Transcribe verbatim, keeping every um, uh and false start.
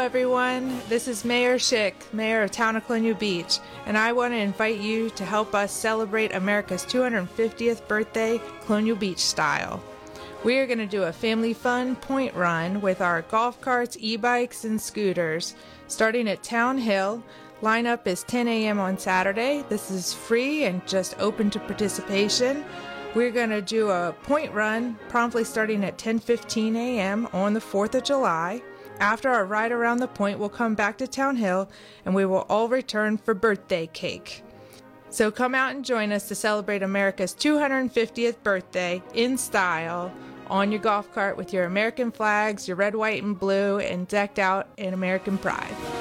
everyone. This is Mayor Schick, Mayor of Town of Colonial Beach, and I want to invite you to help us celebrate America's two hundred fiftieth birthday Colonial Beach style. We are going to do a family fun point run with our golf carts, e-bikes, and scooters, starting at Town Hill. Lineup is ten a.m. on Saturday. This is free and just open to participation. We're going to do a point run promptly starting at ten fifteen a.m. on the fourth of July. After our ride around the point, we'll come back to Town Hill and we will all return for birthday cake. So come out and join us to celebrate America's two hundred fiftieth birthday in style on your golf cart with your American flags, your red, white, and blue, and decked out in American pride.